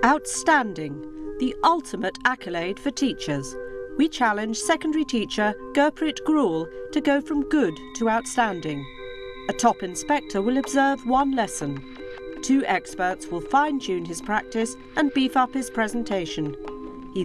Outstanding, the ultimate accolade for teachers. We challenge secondary teacher Gurpreet Grewal to go from good to outstanding. A top inspector will observe one lesson. 2 experts will fine-tune his practice and beef up his presentation.